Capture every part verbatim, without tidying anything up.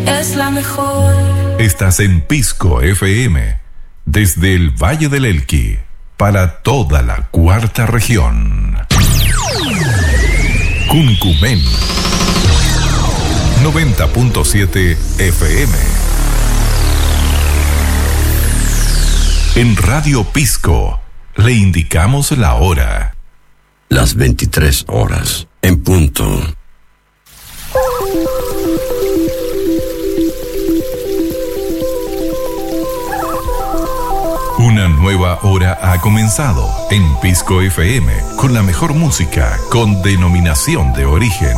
Es la mejor. Estás en Pisco F M, desde el Valle del Elqui, para toda la cuarta región. Cuncumen, noventa punto siete F M. En Radio Pisco, le indicamos la hora. Las veintitrés horas, en punto. Una nueva hora ha comenzado en Pisco F M, con la mejor música, con denominación de origen.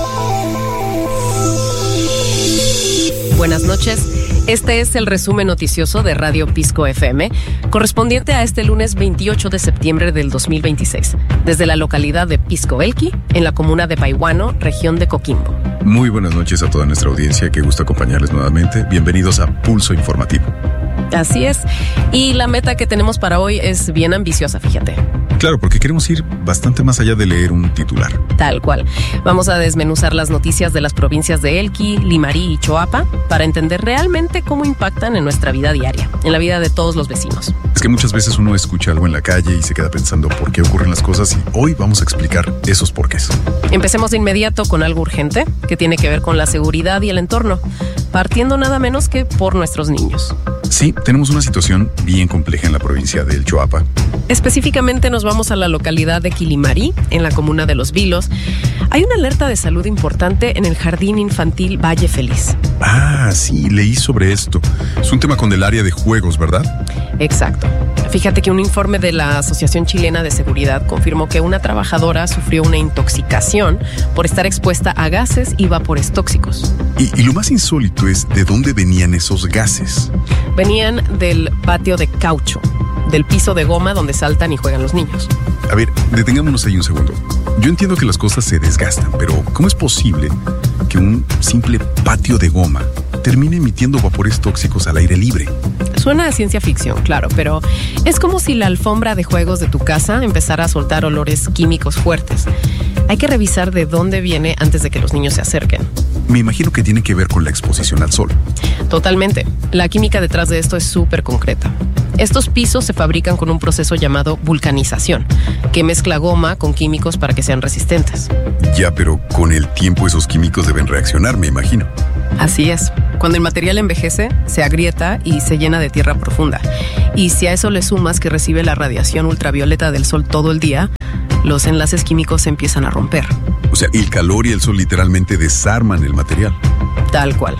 Buenas noches. Este es el resumen noticioso de Radio Pisco F M, correspondiente a este lunes veintiocho de septiembre del dos mil veintiséis, desde la localidad de Pisco Elqui, en la comuna de Paihuano, región de Coquimbo. Muy buenas noches a toda nuestra audiencia, qué gusto acompañarles nuevamente. Bienvenidos a Pulso Informativo. Así es, y la meta que tenemos para hoy es bien ambiciosa, fíjate. Claro, porque queremos ir bastante más allá de leer un titular. Tal cual. Vamos a desmenuzar las noticias de las provincias de Elqui, Limarí y Choapa para entender realmente cómo impactan en nuestra vida diaria, en la vida de todos los vecinos. Es que muchas veces uno escucha algo en la calle y se queda pensando por qué ocurren las cosas, y hoy vamos a explicar esos porqués. Empecemos de inmediato con algo urgente que tiene que ver con la seguridad y el entorno, partiendo nada menos que por nuestros niños. Sí, tenemos una situación bien compleja en la provincia del Choapa. Específicamente nos vamos a la localidad de Quilimarí, en la comuna de Los Vilos. Hay una alerta de salud importante en el Jardín Infantil Valle Feliz. Ah, sí, leí sobre esto. Es un tema con el área de juegos, ¿verdad? Exacto. Fíjate que un informe de la Asociación Chilena de Seguridad confirmó que una trabajadora sufrió una intoxicación por estar expuesta a gases y vapores tóxicos. Y, y lo más insólito es de dónde venían esos gases. Venían del patio de caucho, del piso de goma donde saltan y juegan los niños. A ver, detengámonos ahí un segundo. Yo entiendo que las cosas se desgastan, pero ¿cómo es posible que un simple patio de goma termine emitiendo vapores tóxicos al aire libre? Suena a ciencia ficción, claro, pero es como si la alfombra de juegos de tu casa empezara a soltar olores químicos fuertes. Hay que revisar de dónde viene antes de que los niños se acerquen. Me imagino que tiene que ver con la exposición al sol. Totalmente. La química detrás de esto es súper concreta. Estos pisos se fabrican con un proceso llamado vulcanización, que mezcla goma con químicos para que sean resistentes. Ya, pero con el tiempo esos químicos deben reaccionar, me imagino. Así es. Cuando el material envejece, se agrieta y se llena de tierra profunda. Y si a eso le sumas que recibe la radiación ultravioleta del sol todo el día, los enlaces químicos se empiezan a romper. O sea, el calor y el sol literalmente desarman el material. Tal cual.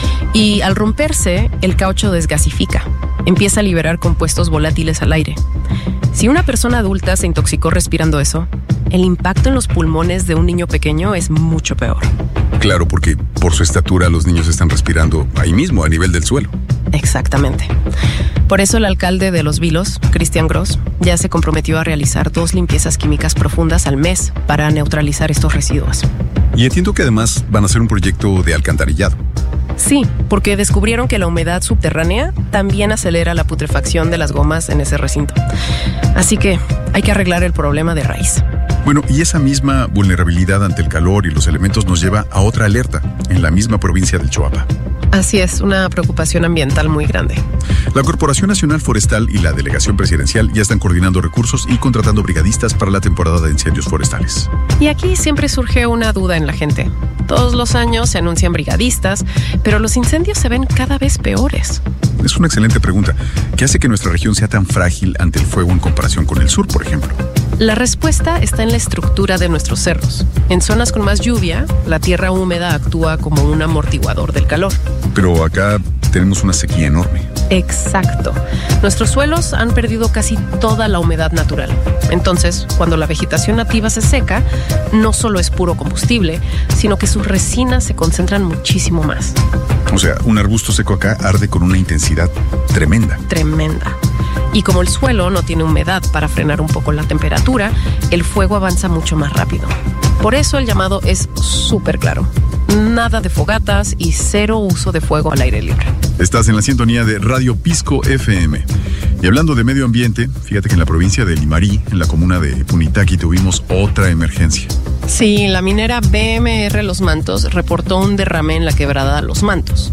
Y al romperse, el caucho desgasifica. Empieza a liberar compuestos volátiles al aire. Si una persona adulta se intoxicó respirando eso, el impacto en los pulmones de un niño pequeño es mucho peor. Claro, porque por su estatura los niños están respirando ahí mismo, a nivel del suelo. Exactamente. Por eso el alcalde de Los Vilos, Cristian Gross, ya se comprometió a realizar dos limpiezas químicas profundas al mes para neutralizar estos residuos. Y entiendo que además van a hacer un proyecto de alcantarillado. Sí, porque descubrieron que la humedad subterránea también acelera la putrefacción de las gomas en ese recinto. Así que hay que arreglar el problema de raíz. Bueno, y esa misma vulnerabilidad ante el calor y los elementos nos lleva a otra alerta en la misma provincia del Choapa. Así es, una preocupación ambiental muy grande. La Corporación Nacional Forestal y la Delegación Presidencial ya están coordinando recursos y contratando brigadistas para la temporada de incendios forestales. Y aquí siempre surge una duda en la gente. Todos los años se anuncian brigadistas, pero los incendios se ven cada vez peores. Es una excelente pregunta. ¿Qué hace que nuestra región sea tan frágil ante el fuego en comparación con el sur, por ejemplo? La respuesta está en la estructura de nuestros cerros. En zonas con más lluvia, la tierra húmeda actúa como un amortiguador del calor. Pero acá tenemos una sequía enorme. Exacto. Nuestros suelos han perdido casi toda la humedad natural. Entonces, cuando la vegetación nativa se seca, no solo es puro combustible, sino que sus resinas se concentran muchísimo más. O sea, un arbusto seco acá arde con una intensidad tremenda. Tremenda. Y como el suelo no tiene humedad para frenar un poco la temperatura, el fuego avanza mucho más rápido. Por eso el llamado es súper claro. Nada de fogatas y cero uso de fuego al aire libre. Estás en la sintonía de Radio Pisco F M. Y hablando de medio ambiente, fíjate que en la provincia de Limarí, en la comuna de Punitaqui, tuvimos otra emergencia. Sí, la minera B M R Los Mantos reportó un derrame en la quebrada Los Mantos.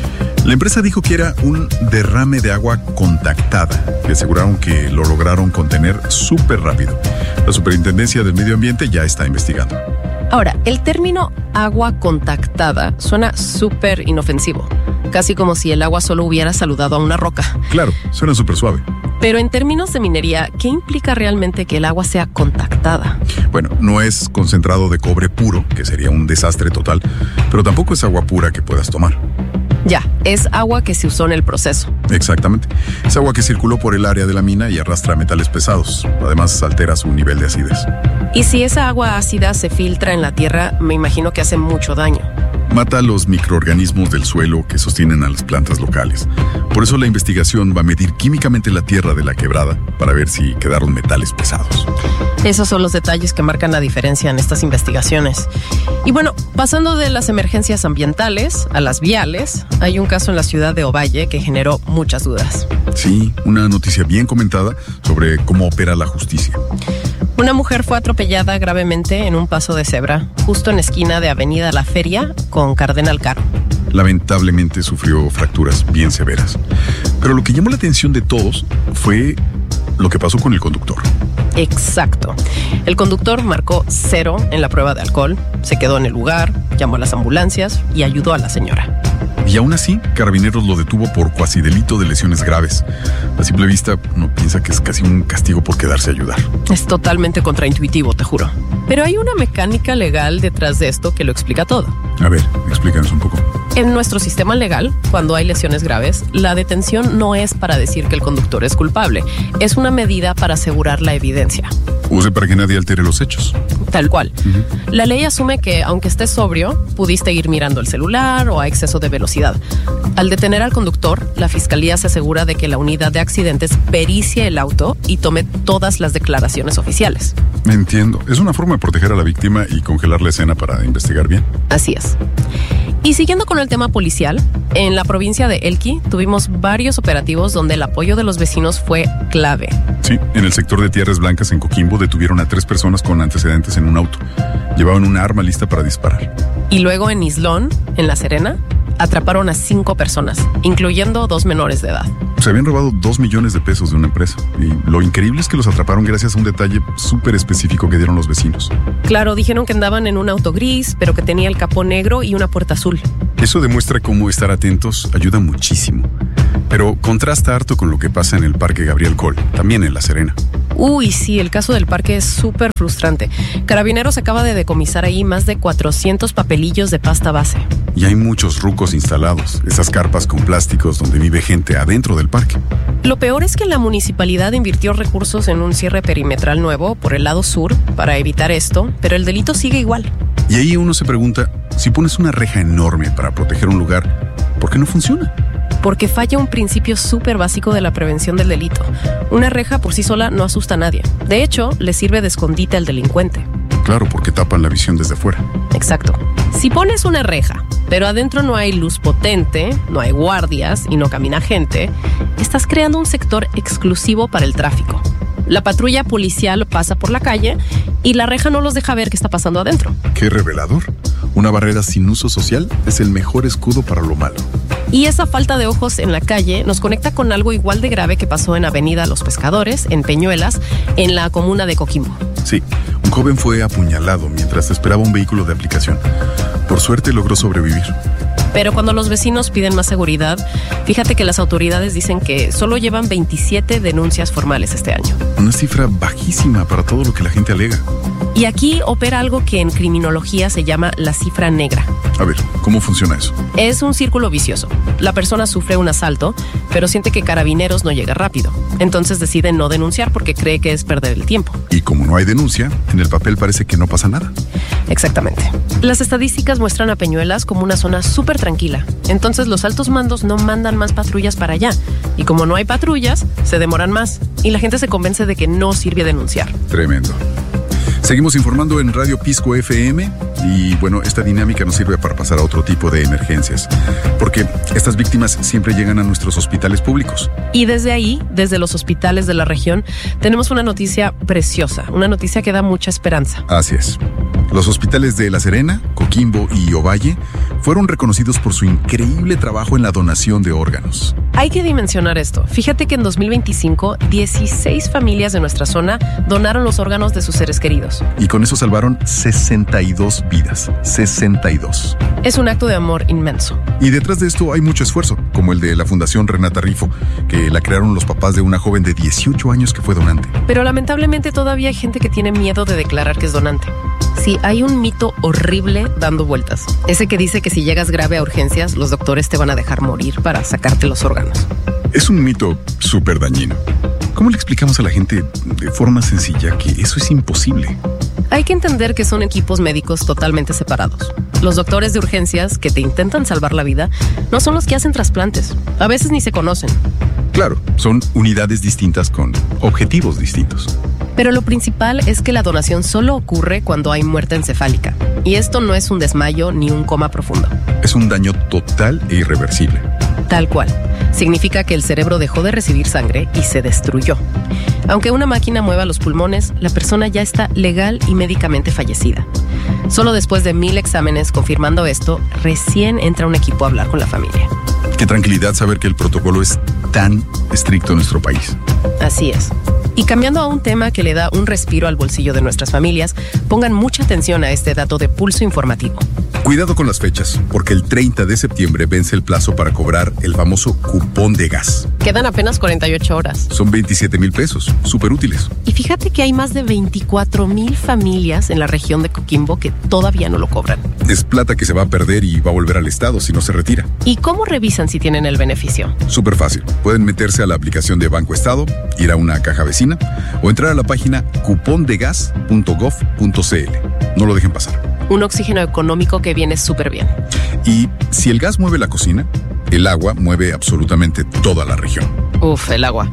La empresa dijo que era un derrame de agua contactada y aseguraron que lo lograron contener súper rápido. La Superintendencia del Medio Ambiente ya está investigando. Ahora, el término agua contactada suena súper inofensivo, casi como si el agua solo hubiera saludado a una roca. Claro, suena súper suave. Pero en términos de minería, ¿qué implica realmente que el agua sea contactada? Bueno, no es concentrado de cobre puro, que sería un desastre total, pero tampoco es agua pura que puedas tomar. Ya, es agua que se usó en el proceso. Exactamente. Es agua que circuló por el área de la mina y arrastra metales pesados. Además, altera su nivel de acidez. Y si esa agua ácida se filtra en la tierra, me imagino que hace mucho daño. Mata a los microorganismos del suelo que sostienen a las plantas locales. Por eso la investigación va a medir químicamente la tierra de la quebrada para ver si quedaron metales pesados. Esos son los detalles que marcan la diferencia en estas investigaciones. Y bueno, pasando de las emergencias ambientales a las viales, hay un caso en la ciudad de Ovalle que generó muchas dudas. Sí, una noticia bien comentada sobre cómo opera la justicia. Una mujer fue atropellada gravemente en un paso de cebra, justo en esquina de Avenida La Feria con Cardenal Caro. Lamentablemente sufrió fracturas bien severas. Pero lo que llamó la atención de todos fue lo que pasó con el conductor. Exacto. El conductor marcó cero en la prueba de alcohol, se quedó en el lugar, llamó a las ambulancias y ayudó a la señora. Y aún así, Carabineros lo detuvo por cuasi delito de lesiones graves. A simple vista, uno piensa que es casi un castigo por quedarse a ayudar. Es totalmente contraintuitivo, te juro. Pero hay una mecánica legal detrás de esto que lo explica todo. A ver, explícanos un poco. En nuestro sistema legal, cuando hay lesiones graves, la detención no es para decir que el conductor es culpable. Es una medida para asegurar la evidencia. Use para que nadie altere los hechos. Tal cual. Uh-huh. La ley asume que, aunque estés sobrio, pudiste ir mirando el celular o a exceso de velocidad. Al detener al conductor, la fiscalía se asegura de que la unidad de accidentes pericie el auto y tome todas las declaraciones oficiales. Entiendo. Es una forma de proteger a la víctima y congelar la escena para investigar bien. Así es. Y siguiendo con el tema policial, en la provincia de Elqui tuvimos varios operativos donde el apoyo de los vecinos fue clave. Sí, en el sector de Tierras Blancas en Coquimbo detuvieron a tres personas con antecedentes en un auto. Llevaban una arma lista para disparar. Y luego en Islón, en La Serena, atraparon a cinco personas, incluyendo dos menores de edad. Se habían robado dos millones de pesos de una empresa. Y lo increíble es que los atraparon gracias a un detalle súper específico que dieron los vecinos. Claro, dijeron que andaban en un auto gris, pero que tenía el capó negro y una puerta azul. Eso demuestra cómo estar atentos ayuda muchísimo. Pero contrasta harto con lo que pasa en el Parque Gabriel Coll, también en La Serena. Uy, sí, el caso del parque es súper frustrante. Carabineros acaba de decomisar ahí más de cuatrocientos papelillos de pasta base. Y hay muchos rucos instalados, esas carpas con plásticos donde vive gente adentro del parque. Lo peor es que la municipalidad invirtió recursos en un cierre perimetral nuevo por el lado sur para evitar esto, pero el delito sigue igual. Y ahí uno se pregunta, si pones una reja enorme para proteger un lugar, ¿por qué no funciona? Porque falla un principio súper básico de la prevención del delito. Una reja por sí sola no asusta a nadie. De hecho, le sirve de escondite al delincuente. Claro, porque tapan la visión desde afuera. Exacto. Si pones una reja, pero adentro no hay luz potente, no hay guardias y no camina gente, estás creando un sector exclusivo para el tráfico. La patrulla policial pasa por la calle y la reja no los deja ver qué está pasando adentro. ¡Qué revelador! Una barrera sin uso social es el mejor escudo para lo malo. Y esa falta de ojos en la calle nos conecta con algo igual de grave que pasó en Avenida Los Pescadores, en Peñuelas, en la comuna de Coquimbo. Sí, un joven fue apuñalado mientras esperaba un vehículo de aplicación. Por suerte logró sobrevivir. Pero cuando los vecinos piden más seguridad, fíjate que las autoridades dicen que solo llevan veintisiete denuncias formales este año. Una cifra bajísima para todo lo que la gente alega. Y aquí opera algo que en criminología se llama la cifra negra. A ver, ¿cómo funciona eso? Es un círculo vicioso. La persona sufre un asalto, pero siente que Carabineros no llega rápido. Entonces decide no denunciar porque cree que es perder el tiempo. Y como no hay denuncia, en el papel parece que no pasa nada. Exactamente. Las estadísticas muestran a Peñuelas como una zona súper tranquila. Entonces los altos mandos no mandan más patrullas para allá. Y como no hay patrullas, se demoran más. Y la gente se convence de que no sirve denunciar. Tremendo. Seguimos informando en Radio Pisco F M y bueno, esta dinámica nos sirve para pasar a otro tipo de emergencias, porque estas víctimas siempre llegan a nuestros hospitales públicos. Y desde ahí, desde los hospitales de la región, tenemos una noticia preciosa, una noticia que da mucha esperanza. Así es. Los hospitales de La Serena, Coquimbo y Ovalle fueron reconocidos por su increíble trabajo en la donación de órganos. Hay que dimensionar esto. Fíjate que en dos mil veinticinco, dieciséis familias de nuestra zona donaron los órganos de sus seres queridos. Y con eso salvaron sesenta y dos vidas. sesenta y dos. Es un acto de amor inmenso. Y detrás de esto hay mucho esfuerzo, como el de la Fundación Renata Rifo, que la crearon los papás de una joven de dieciocho años que fue donante. Pero lamentablemente todavía hay gente que tiene miedo de declarar que es donante. Sí, hay un mito horrible dando vueltas. Ese que dice que si llegas grave a urgencias, los doctores te van a dejar morir para sacarte los órganos. Es un mito súper dañino. ¿Cómo le explicamos a la gente de forma sencilla que eso es imposible? Hay que entender que son equipos médicos totalmente separados. Los doctores de urgencias que te intentan salvar la vida no son los que hacen trasplantes. A veces ni se conocen. Claro, son unidades distintas con objetivos distintos. Pero lo principal es que la donación solo ocurre cuando hay muerte encefálica. Y esto no es un desmayo ni un coma profundo. Es un daño total e irreversible. Tal cual. Significa que el cerebro dejó de recibir sangre y se destruyó. Aunque una máquina mueva los pulmones, la persona ya está legal y médicamente fallecida. Solo después de mil exámenes confirmando esto, recién entra un equipo a hablar con la familia. Qué tranquilidad saber que el protocolo es tan estricto en nuestro país. Así es. Y cambiando a un tema que le da un respiro al bolsillo de nuestras familias, pongan mucha atención a este dato de pulso informativo. Cuidado con las fechas, porque el treinta de septiembre vence el plazo para cobrar el famoso cupón de gas. Quedan apenas cuarenta y ocho horas. Son veintisiete mil pesos, súper útiles. Y fíjate que hay más de veinticuatro mil familias en la región de Coquimbo que todavía no lo cobran. Es plata que se va a perder y va a volver al Estado si no se retira. ¿Y cómo revisan si tienen el beneficio? Súper fácil. Pueden meterse a la aplicación de Banco Estado, ir a una caja vecina o entrar a la página cupón de gas punto gov punto c l. No lo dejen pasar. Un oxígeno económico que viene súper bien. Y si el gas mueve la cocina, el agua mueve absolutamente toda la región. Uf, el agua.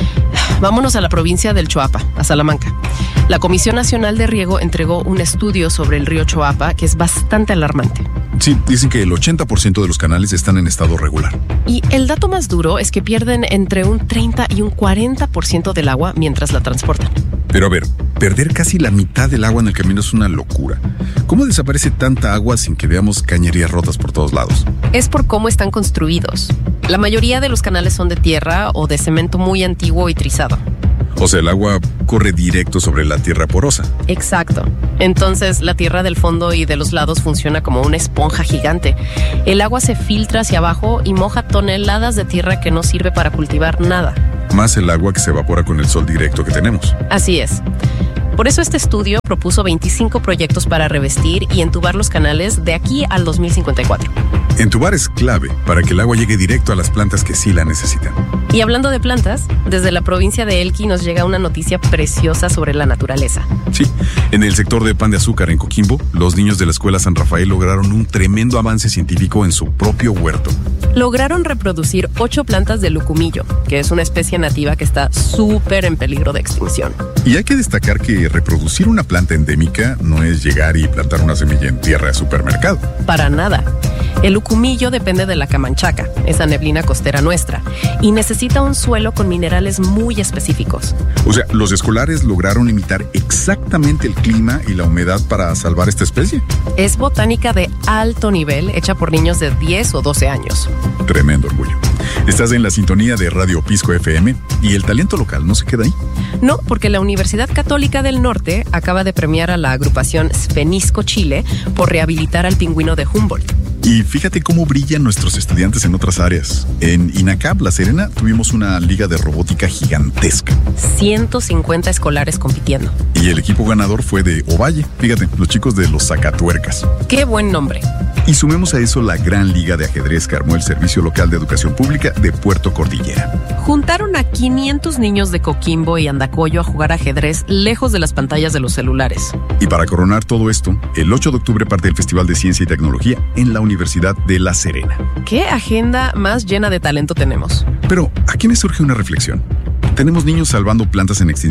Vámonos a la provincia del Choapa, a Salamanca. La Comisión Nacional de Riego entregó un estudio sobre el río Choapa que es bastante alarmante. Sí, dicen que el ochenta por ciento de los canales están en estado regular. Y el dato más duro es que pierden entre un treinta y un cuarenta por ciento del agua mientras la transportan. Pero a ver, perder casi la mitad del agua en el camino es una locura. ¿Cómo desaparece tanta agua sin que veamos cañerías rotas por todos lados? Es por cómo están construidos. La mayoría de los canales son de tierra o de cemento muy antiguo y trizado. O sea, el agua corre directo sobre la tierra porosa. Exacto. Entonces, la tierra del fondo y de los lados funciona como una esponja gigante. El agua se filtra hacia abajo y moja toneladas de tierra que no sirve para cultivar nada. Más el agua que se evapora con el sol directo que tenemos. Así es. Por eso este estudio propuso veinticinco proyectos para revestir y entubar los canales de aquí al dos mil cincuenta y cuatro. Entubar es clave para que el agua llegue directo a las plantas que sí la necesitan. Y hablando de plantas, desde la provincia de Elqui nos llega una noticia preciosa sobre la naturaleza. Sí, en el sector de pan de azúcar en Coquimbo, los niños de la Escuela San Rafael lograron un tremendo avance científico en su propio huerto. Lograron reproducir ocho plantas de lucumillo, que es una especie nativa que está súper en peligro de extinción. Y hay que destacar que reproducir una planta endémica no es llegar y plantar una semilla en tierra de supermercado. Para nada. El lucumillo depende de la camanchaca, esa neblina costera nuestra, y necesita un suelo con minerales muy específicos. O sea, los escolares lograron imitar exactamente el clima y la humedad para salvar esta especie. Es botánica de alto nivel, hecha por niños de diez o doce años. Tremendo orgullo. Estás en la sintonía de Radio Pisco F M y el talento local no se queda ahí. No, porque la Universidad Católica del Norte acaba de premiar a la agrupación Sfenisco Chile por rehabilitar al pingüino de Humboldt. Y fíjate cómo brillan nuestros estudiantes en otras áreas. En INACAP, La Serena, tuvimos una liga de robótica gigantesca. ciento cincuenta escolares compitiendo. Y el equipo ganador fue de Ovalle. Fíjate, los chicos de los Zacatuercas. ¡Qué buen nombre! Y sumemos a eso la gran liga de ajedrez que armó el Servicio Local de Educación Pública de Puerto Cordillera. Juntaron a quinientos niños de Coquimbo y Andacollo a jugar ajedrez lejos de las pantallas de los celulares. Y para coronar todo esto, el ocho de octubre parte el Festival de Ciencia y Tecnología en la Universidad de La Serena. ¿Qué agenda más llena de talento tenemos? Pero aquí me surge una reflexión. Tenemos niños salvando plantas en extinción.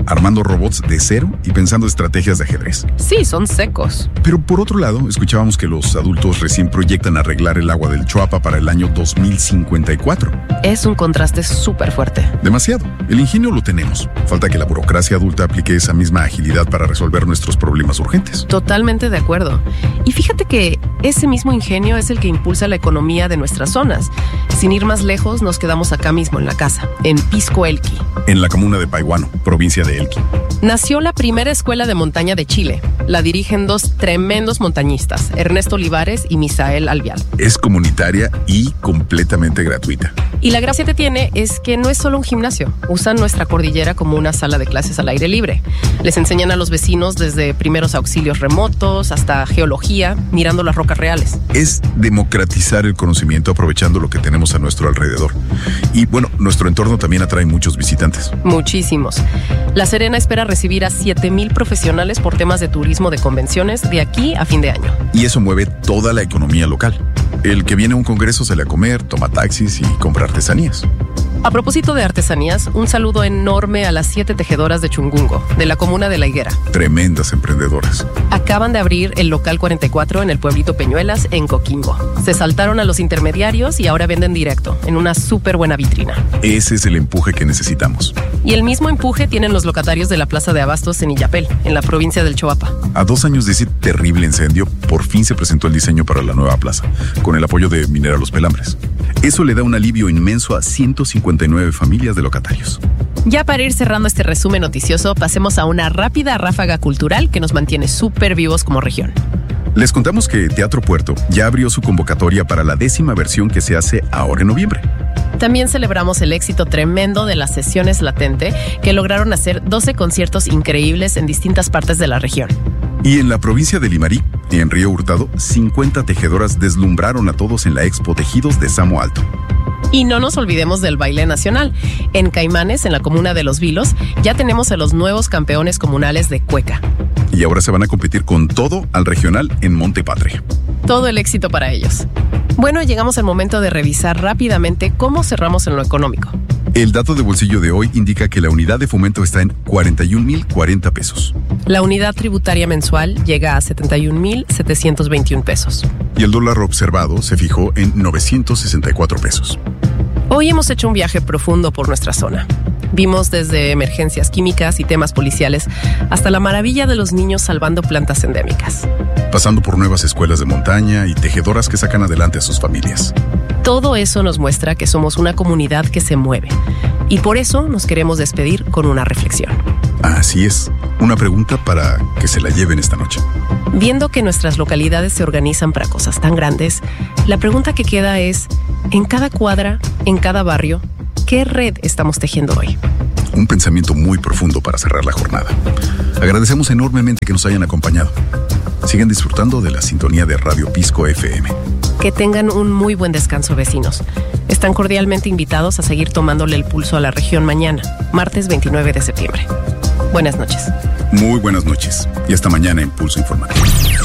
armando robots de cero y pensando estrategias de ajedrez. Sí, son secos. Pero por otro lado, escuchábamos que los adultos recién proyectan arreglar el agua del Choapa para el año dos mil cincuenta y cuatro. Es un contraste súper fuerte. Demasiado. El ingenio lo tenemos. Falta que la burocracia adulta aplique esa misma agilidad para resolver nuestros problemas urgentes. Totalmente de acuerdo. Y fíjate que ese mismo ingenio es el que impulsa la economía de nuestras zonas. Sin ir más lejos, nos quedamos acá mismo en la casa, en Pisco Elqui. En la comuna de Paihuano, provincia de Elqui. Nació la primera escuela de montaña de Chile. La dirigen dos tremendos montañistas, Ernesto Olivares y Misael Alvial. Es comunitaria y completamente gratuita. Y la gracia que tiene es que no es solo un gimnasio. Usan nuestra cordillera como una sala de clases al aire libre. Les enseñan a los vecinos desde primeros auxilios remotos hasta geología, mirando las rocas reales. Es democratizar el conocimiento aprovechando lo que tenemos a nuestro alrededor. Y bueno, nuestro entorno también atrae muchos visitantes. Muchísimos. La Serena espera recibir a siete mil profesionales por temas de turismo de convenciones de aquí a fin de año. Y eso mueve toda la economía local. El que viene a un congreso sale a comer, toma taxis y compra artesanías. A propósito de artesanías, un saludo enorme a las siete tejedoras de Chungungo, de la comuna de La Higuera. Tremendas emprendedoras. Acaban de abrir el local cuarenta y cuatro en el pueblito Peñuelas, en Coquimbo. Se saltaron a los intermediarios y ahora venden directo, en una súper buena vitrina. Ese es el empuje que necesitamos. Y el mismo empuje tienen los locatarios de la Plaza de Abastos en Illapel, en la provincia del Choapa. A dos años de ese terrible incendio, por fin se presentó el diseño para la nueva plaza, con el apoyo de Minera Los Pelambres. Eso le da un alivio inmenso a ciento cincuenta y nueve familias de locatarios. Ya para ir cerrando este resumen noticioso, pasemos a una rápida ráfaga cultural que nos mantiene súper vivos como región. Les contamos que Teatro Puerto ya abrió su convocatoria para la décima versión que se hace ahora en noviembre. También celebramos el éxito tremendo de las sesiones Latente, que lograron hacer doce conciertos increíbles en distintas partes de la región. Y en la provincia de Limarí, en Río Hurtado, cincuenta tejedoras deslumbraron a todos en la Expo Tejidos de Samo Alto. Y no nos olvidemos del baile nacional. En Caimanes, en la comuna de Los Vilos, ya tenemos a los nuevos campeones comunales de cueca. Y ahora se van a competir con todo al regional en Monte Patria. Todo el éxito para ellos. Bueno, llegamos al momento de revisar rápidamente cómo cerramos en lo económico. El dato de bolsillo de hoy indica que la unidad de fomento está en cuarenta y un mil cuarenta pesos. La unidad tributaria mensual llega a setenta y un mil setecientos veintiún pesos. Y el dólar observado se fijó en novecientos sesenta y cuatro pesos. Hoy hemos hecho un viaje profundo por nuestra zona. Vimos desde emergencias químicas y temas policiales hasta la maravilla de los niños salvando plantas endémicas. Pasando por nuevas escuelas de montaña y tejedoras que sacan adelante a sus familias. Todo eso nos muestra que somos una comunidad que se mueve. Y por eso nos queremos despedir con una reflexión. Así es, una pregunta para que se la lleven esta noche. Viendo que nuestras localidades se organizan para cosas tan grandes, la pregunta que queda es, en cada cuadra, en cada barrio, ¿qué red estamos tejiendo hoy? Un pensamiento muy profundo para cerrar la jornada. Agradecemos enormemente que nos hayan acompañado. Sigan disfrutando de la sintonía de Radio Pisco F M. Que tengan un muy buen descanso, vecinos. Están cordialmente invitados a seguir tomándole el pulso a la región mañana, martes veintinueve de septiembre. Buenas noches. Muy buenas noches. Y hasta mañana en Pulso Informativo.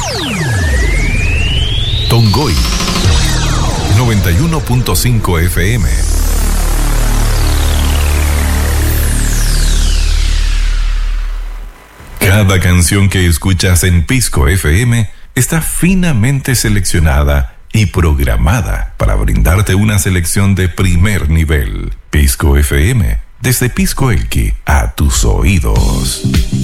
Tongoy noventa y uno punto cinco F M. Cada canción que escuchas en Pisco F M está finamente seleccionada y programada para brindarte una selección de primer nivel. Pisco F M, desde Pisco Elqui a tus oídos.